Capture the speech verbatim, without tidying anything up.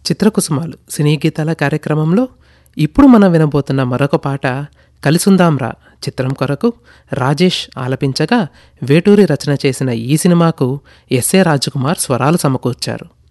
చిత్రకుసుమాలు సినీ గీతాల కార్యక్రమంలో ఇప్పుడు మనం వినబోతున్న మరొక పాట కలిసుందాంరా చిత్రం కొరకు రాజేష్ ఆలపించగా వేటూరి రచన చేసిన ఈ సినిమాకు ఎస్ఏ రాజకుమార్ స్వరాలు సమకూర్చారు.